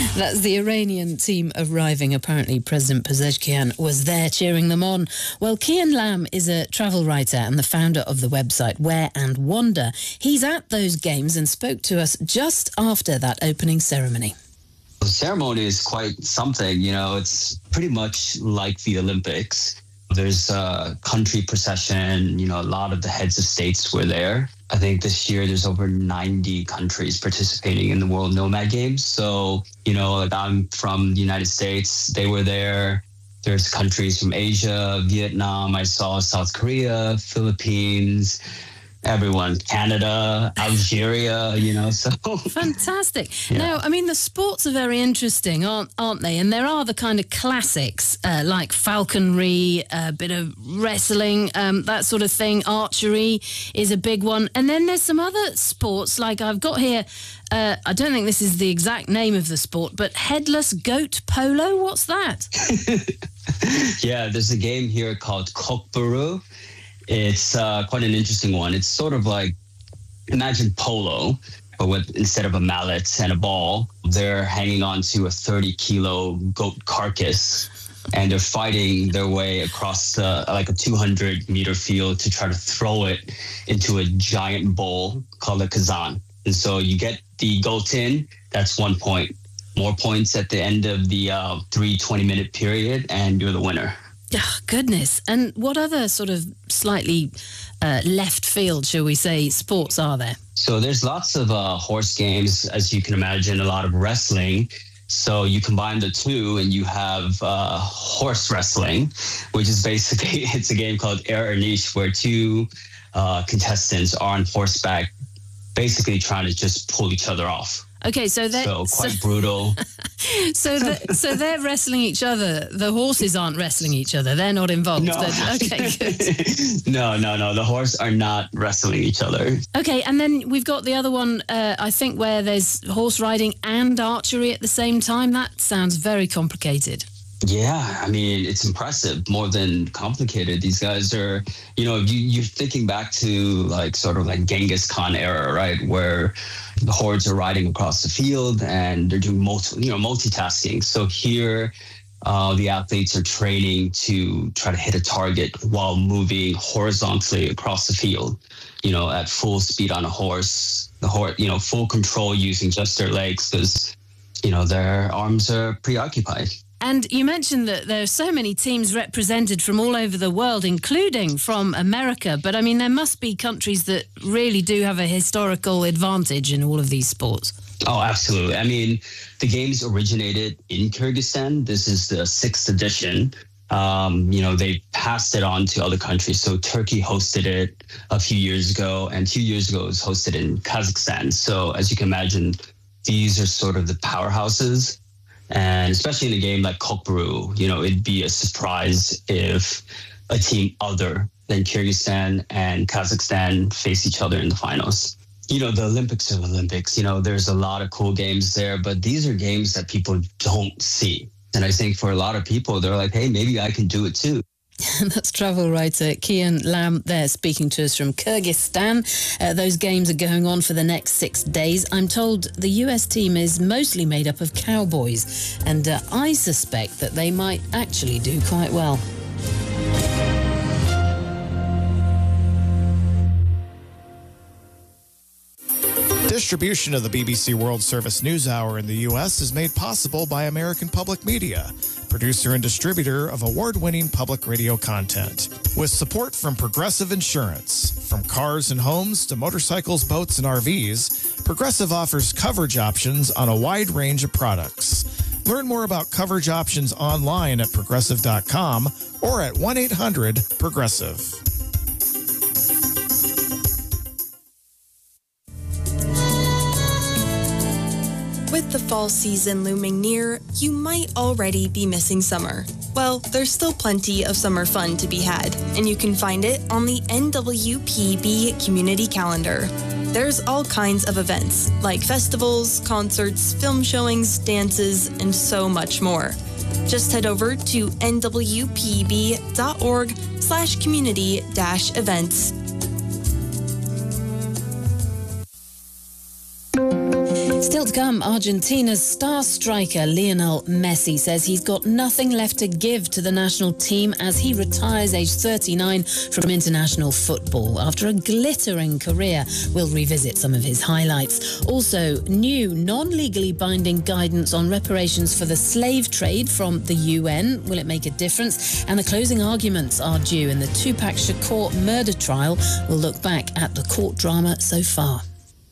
That's the Iranian team arriving. Apparently, President Pezeshkian was there cheering them on. Well, Kian Lam is a travel writer and the founder of the website Wear and Wander. He's at those games and spoke to us just after that opening ceremony. The ceremony is quite something. You know, it's pretty much like the Olympics. There's a country procession. You know, a lot of the heads of states were there. I think this year there's over 90 countries participating in the World Nomad Games. So, you know, like I'm from the United States. They were there. There's countries from Asia, Vietnam. I saw South Korea, Philippines, everyone, Canada, Algeria, you know, so. Fantastic. Yeah. Now, I mean, the sports are very interesting, aren't they? And there are the kind of classics like falconry, a bit of wrestling, that sort of thing. Archery is a big one. And then there's some other sports, like I've got here, I don't think this is the exact name of the sport, but headless goat polo. What's that? Yeah, there's a game here called Kokbaru. It's quite an interesting one. It's sort of like, imagine polo, but with instead of a mallet and a ball, they're hanging on to a 30-kilo goat carcass, and they're fighting their way across like a 200-meter field to try to throw it into a giant bowl called a kazan. And so you get the goat in, that's 1 point. More points at the end of the 20-minute period, and you're the winner. Oh, goodness. And what other sort of slightly left field, shall we say, sports are there? So there's lots of horse games, as you can imagine, a lot of wrestling. So you combine the two and you have horse wrestling, which is basically, it's a game called Air Niche, where two contestants are on horseback, basically trying to just pull each other off. Okay, so quite brutal. So they're wrestling each other. The horses aren't wrestling each other. They're not involved. No. Okay, good. No. The horse are not wrestling each other. Okay, and then we've got the other one, I think, where there's horse riding and archery at the same time. That sounds very complicated. Yeah, I mean, it's impressive, more than complicated. These guys are, you know, you're thinking back to like sort of like Genghis Khan era, right? Where the hordes are riding across the field and they're doing multitasking. So here, the athletes are training to try to hit a target while moving horizontally across the field, you know, at full speed on a horse. The horse, you know, full control using just their legs because, you know, their arms are preoccupied. And you mentioned that there are so many teams represented from all over the world, including from America. But, I mean, there must be countries that really do have a historical advantage in all of these sports. Oh, absolutely. I mean, the games originated in Kyrgyzstan. This is the 6th edition. You know, they passed it on to other countries. So Turkey hosted it a few years ago, and 2 years ago it was hosted in Kazakhstan. So as you can imagine, these are sort of the powerhouses. And especially in a game like Kokbaru, you know, it'd be a surprise if a team other than Kyrgyzstan and Kazakhstan face each other in the finals. You know, the Olympics are the Olympics. You know, there's a lot of cool games there, but these are games that people don't see. And I think for a lot of people, they're like, hey, maybe I can do it too. That's travel writer Kian Lam there speaking to us from Kyrgyzstan. Those games are going on for the next 6 days. I'm told the US team is mostly made up of cowboys, and I suspect that they might actually do quite well. Distribution of the BBC World Service News Hour in the U.S. is made possible by American Public Media, producer and distributor of award-winning public radio content. With support from Progressive Insurance. From cars and homes to motorcycles, boats, and RVs, Progressive offers coverage options on a wide range of products. Learn more about coverage options online at Progressive.com or at 1-800-PROGRESSIVE. With the fall season looming near, you might already be missing summer. Well, there's still plenty of summer fun to be had, and you can find it on the NWPB community calendar. There's all kinds of events, like festivals, concerts, film showings, dances, and so much more. Just head over to nwpb.org/community-events. Still to come, Argentina's star striker Lionel Messi says he's got nothing left to give to the national team as he retires aged 39 from international football. After a glittering career, we'll revisit some of his highlights. Also, new non-legally binding guidance on reparations for the slave trade from the UN. Will it make a difference? And the closing arguments are due in the Tupac Shakur murder trial. We'll look back at the court drama so far.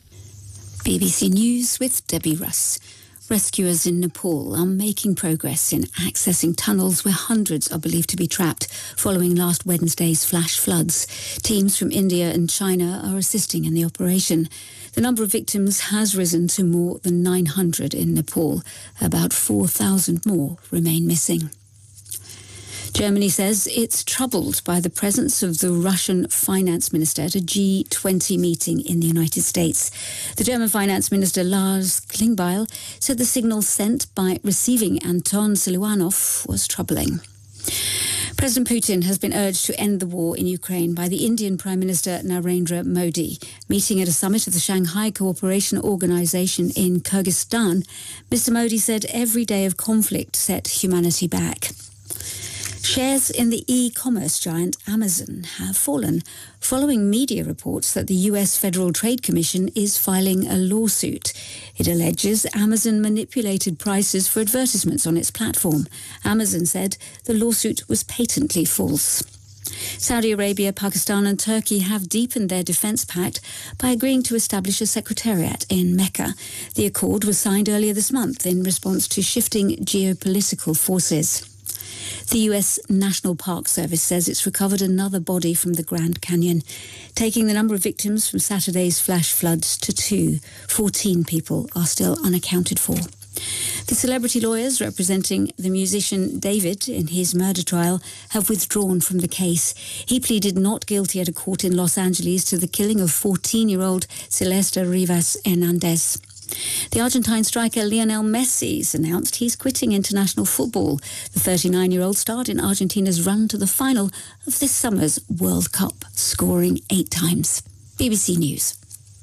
BBC News with Debbie Russ. Rescuers in Nepal are making progress in accessing tunnels where hundreds are believed to be trapped following last Wednesday's flash floods. Teams from India and China are assisting in the operation. The number of victims has risen to more than 900 in Nepal. About 4,000 more remain missing. Germany says it's troubled by the presence of the Russian finance minister at a G20 meeting in the United States. The German finance minister Lars Klingbeil said the signal sent by receiving Anton Siluanov was troubling. President Putin has been urged to end the war in Ukraine by the Indian Prime Minister Narendra Modi. Meeting at a summit of the Shanghai Cooperation Organization in Kyrgyzstan, Mr. Modi said every day of conflict set humanity back. Shares in the e-commerce giant Amazon have fallen following media reports that the US Federal Trade Commission is filing a lawsuit. It alleges Amazon manipulated prices for advertisements on its platform. Amazon said the lawsuit was patently false. Saudi Arabia, Pakistan and Turkey have deepened their defence pact by agreeing to establish a secretariat in Mecca. The accord was signed earlier this month in response to shifting geopolitical forces. The US National Park Service says it's recovered another body from the Grand Canyon, taking the number of victims from Saturday's flash floods to 2. 14 people are still unaccounted for. The celebrity lawyers representing the musician David in his murder trial have withdrawn from the case. He pleaded not guilty at a court in Los Angeles to the killing of 14-year-old Celeste Rivas Hernandez. The Argentine striker Lionel Messi has announced he's quitting international football. The 39-year-old starred in Argentina's run to the final of this summer's World Cup, scoring 8 times. BBC News.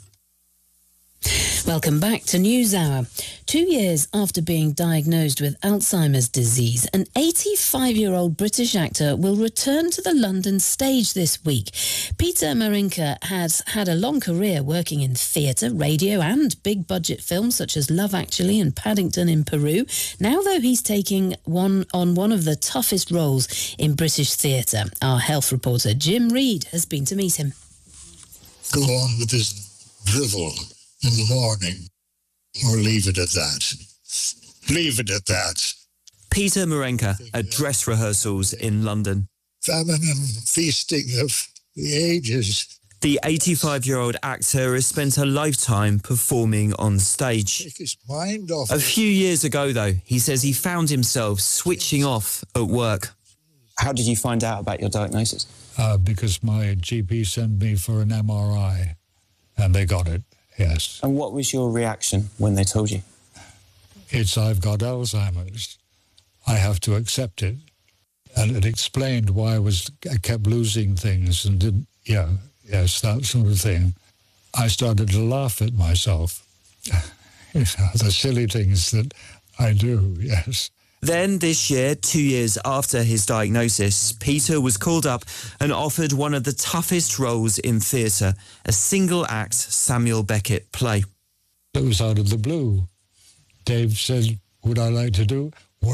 Welcome back to NewsHour. 2 years after being diagnosed with Alzheimer's disease, an 85-year-old British actor will return to the London stage this week. Peter Marinka has had a long career working in theatre, radio and big-budget films such as Love Actually and Paddington in Peru. Now, though, he's taking one of the toughest roles in British theatre. Our health reporter Jim Reid has been to meet him. Go on with this drivel in the morning, or leave it at that. Leave it at that. Peter Marinka at dress rehearsals in London. Feminine feasting of the ages. The 85-year-old actor has spent a lifetime performing on stage. Take his mind off. A few years ago, though, he says he found himself switching off at work. How did you find out about your diagnosis? Because my GP sent me for an MRI, and they got it. Yes. And what was your reaction when they told you? I've got Alzheimer's. I have to accept it. And it explained why I kept losing things and didn't, yes, that sort of thing. I started to laugh at myself. The silly things that I do, yes. Then this year, 2 years after his diagnosis, Peter was called up and offered one of the toughest roles in theatre, a single-act Samuel Beckett play. It was out of the blue. Dave said, would I like to do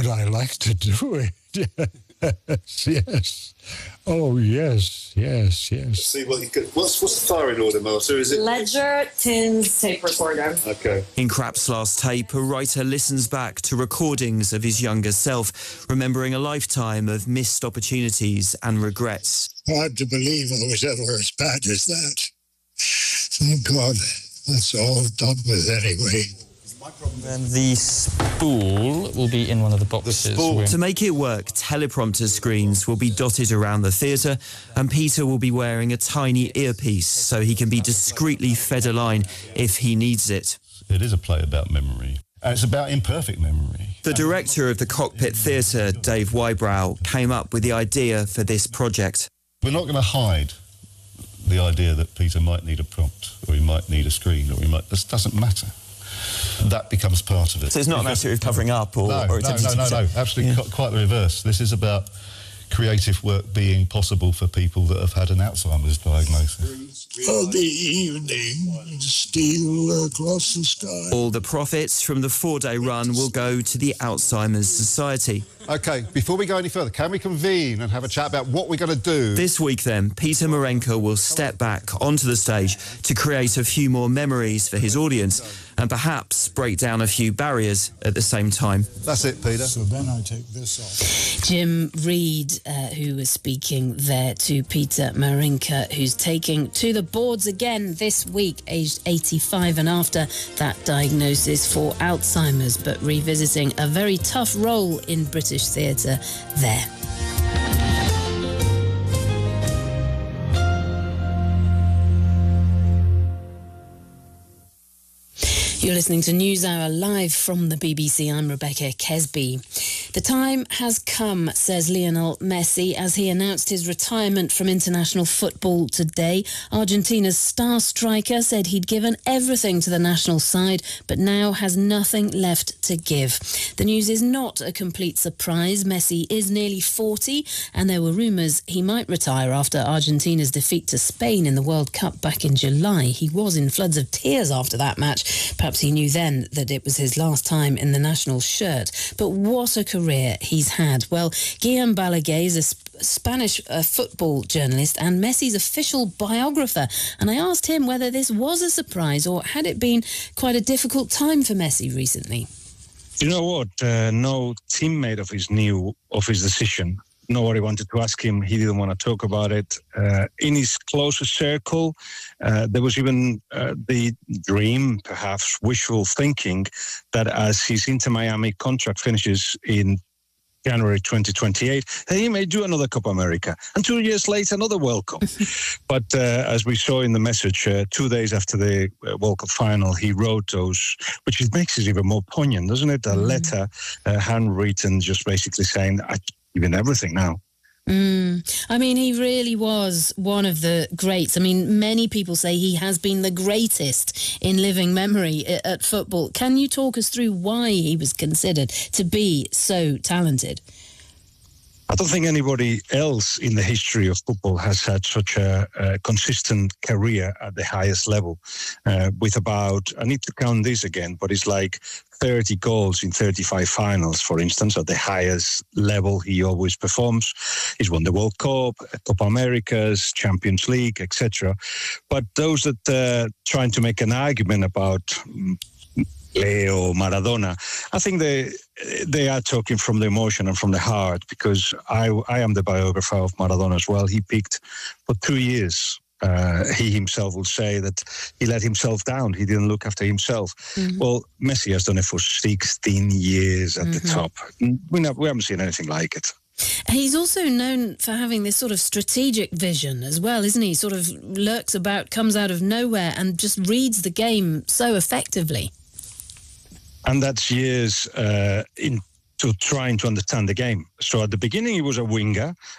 it? Yes. Oh, yes. See what you could. What's the firing order, Martha? Is it Ledger, Tins, tape recorder? Okay. In Krapp's last tape, a writer listens back to recordings of his younger self, remembering a lifetime of missed opportunities and regrets. Hard to believe I was ever as bad as that. Thank God, that's all done with anyway. And the spool will be in one of the boxes. To make it work, teleprompter screens will be dotted around the theatre, and Peter will be wearing a tiny earpiece so he can be discreetly fed a line if he needs it. It is a play about memory. And it's about imperfect memory. The director of the Cockpit Theatre, Dave Wybrow, came up with the idea for this project. We're not going to hide the idea that Peter might need a prompt, or he might need a screen, or he might... This doesn't matter. that becomes part of it. So it's not a matter of covering up or attempting to... No, absolutely quite the reverse. This is about creative work being possible for people that have had an Alzheimer's diagnosis. Of the evening, steel across the sky. All the profits from the 4-day run will go to the Alzheimer's Society. OK, before we go any further, can we convene and have a chat about what we're going to do? This week, then, Peter Marenko will step back onto the stage to create a few more memories for his audience and perhaps break down a few barriers at the same time. That's it, Peter. So then I take this off. Jim Reid, who was speaking there to Peter Marenko, who's taking to the boards again this week, aged 85 and after that diagnosis for Alzheimer's, but revisiting a very tough role in British theatre there. You're listening to NewsHour live from the BBC. I'm Rebecca Kesby. The time has come, says Lionel Messi, as he announced his retirement from international football today. Argentina's star striker said he'd given everything to the national side, but now has nothing left to give. The news is not a complete surprise. Messi is nearly 40, and there were rumours he might retire after Argentina's defeat to Spain in the World Cup back in July. He was in floods of tears after that match. Perhaps he knew then that it was his last time in the national shirt. But what a career he's had. Well, Guillem Balaguer is a Spanish football journalist and Messi's official biographer. And I asked him whether this was a surprise or had it been quite a difficult time for Messi recently. You know what? No teammate of his knew of his decision. Nobody wanted to ask him. He didn't want to talk about it. In his closest circle, there was even the dream, perhaps wishful thinking, that as his Inter Miami contract finishes in January 2028, he may do another Copa America. And 2 years later, another World Cup. But as we saw in the message, 2 days after the World Cup final, he wrote those, which makes it even more poignant, doesn't it? A letter, handwritten, just basically saying, even everything now. I mean, he really was one of the greats. I mean, many people say he has been the greatest in living memory at football. Can you talk us through why he was considered to be so talented? I don't think anybody else in the history of football has had such a consistent career at the highest level with about, I need to count this again, but it's like 30 goals in 35 finals, for instance, at the highest level he always performs. He's won the World Cup, Copa Americas, Champions League, etc. But those that trying to make an argument about Leo, Maradona, I think they are talking from the emotion and from the heart, because I am the biographer of Maradona as well. He peaked for 2 years. He himself will say that he let himself down. He didn't look after himself. Mm-hmm. Well, Messi has done it for 16 years at the top. We haven't seen anything like it. He's also known for having this sort of strategic vision as well, isn't he? Sort of lurks about, comes out of nowhere and just reads the game so effectively. And that's years into trying to understand the game. So at the beginning, he was a winger,